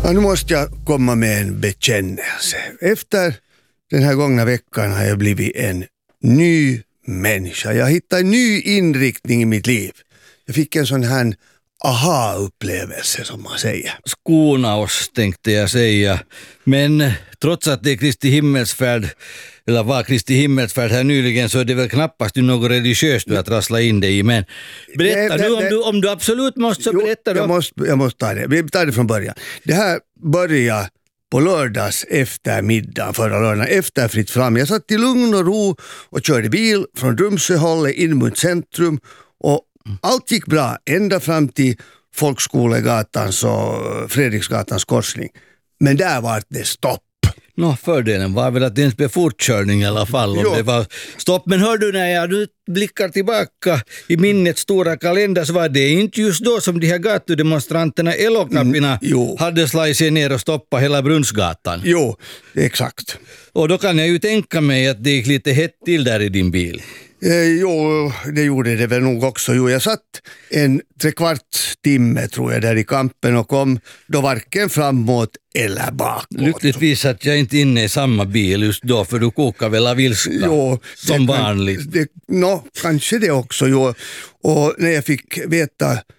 Ja, nu måste jag komma med en bekännelse. Efter den här gångna veckan har jag blivit en ny människa. Jag hittade en ny inriktning i mitt liv. Jag fick en sån här aha-upplevelse som man säger. Skona oss, tänkte jag säga. Men trots att det är Kristi himmelsfärd, eller var Kristi himmelsfärd här nyligen, så är det väl knappast något religiöst du att rassla in dig i. Men berätta nu om du absolut måste, så berätta då. Jag måste ta det. Vi tar det från början. Det här började på lördags eftermiddag förra lördagen, efter Fritt fram. Jag satt i lugn och ro och körde bil från Drumsöhållet in mot centrum, och allt gick bra ända fram till Folkskolegatans och Fredriksgatans korsning. Men där var det stopp. Fördelen var väl att det inte blev fortkörning i alla fall om det var stopp. Men hör du, när jag blickar tillbaka i minnets stora kalender, så var det inte just då som de här gatudemonstranterna Elokapina hade slagit sig ner och stoppat hela Brunnsgatan. Jo, exakt. Och då kan jag ju tänka mig att det gick lite hett till där i din bil. Jo, det gjorde det väl nog också. Jo, jag satt en 3/4 timme tror jag där i kampen och kom då varken framåt eller bakåt. Lyckligtvis att jag inte inne i samma bil just då, för du kokar väl av ilska som vanligt. Kanske det också. Jo. Och när jag fick veta